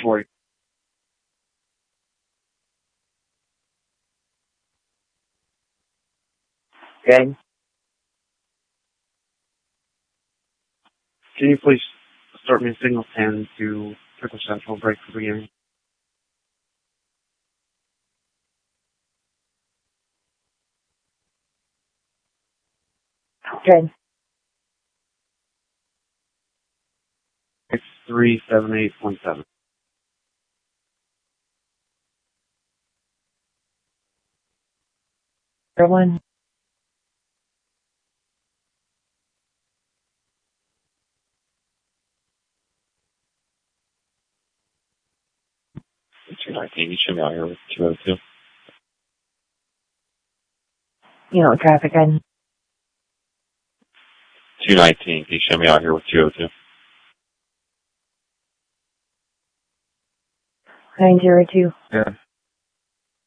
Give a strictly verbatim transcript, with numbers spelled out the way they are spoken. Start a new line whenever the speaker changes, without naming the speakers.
for you.
Good.
Can you please start me a signal ten to Triple Central break for beginning?
Good.
It's three seven eight point seven.
Everyone.
two nineteen, you show me out here with two oh two.
You know, traffic in.
two nineteen, can you show me out here with two oh two?
nine zero two.
Yeah.